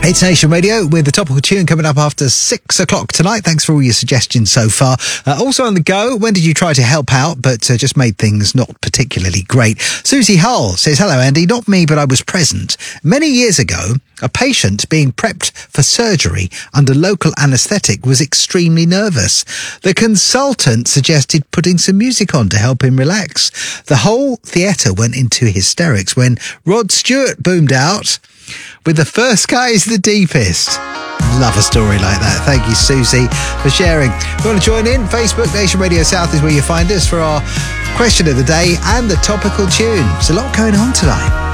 It's Nation Radio with the topical tune coming up after 6 o'clock tonight. Thanks for all your suggestions so far. Also on the go, when did you try to help out but just made things not particularly great? Susie Hull says, hello Andy, not me but I was present. Many years ago, a patient being prepped for surgery under local anaesthetic was extremely nervous. The consultant suggested putting some music on to help him relax. The whole theatre went into hysterics when Rod Stewart boomed out with "The first guy is the deepest." Love a story like that. Thank you, Susie, for sharing. If you want to join in, Facebook, Nation Radio South is where you find us for our question of the day and the topical tune. There's a lot going on tonight.